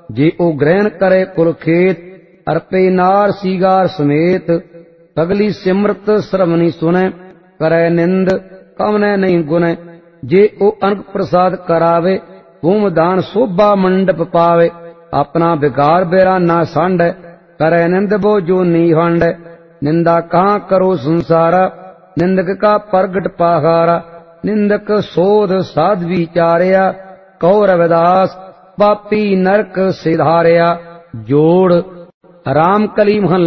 जे ओ ग्रहण करे कुल खेत, अर्पे नार सीगार समेत। सगली सिमरत श्रवणी सुनै, करे निंद कवनै नहीं गुनै। जे ओ अनक प्रसाद करावे, भूम दान शोभा मंडप पावे। अपना बिगार बेराना सांडै, करे निंद बो जो नी हांडै। निंदा कहाँ करो संसारा, निंदक का प्रगट पहारा। निंदक शोध साध विचारिया, कहो रविदास पापी नरक सिधारिया। जोड़ राम कली महला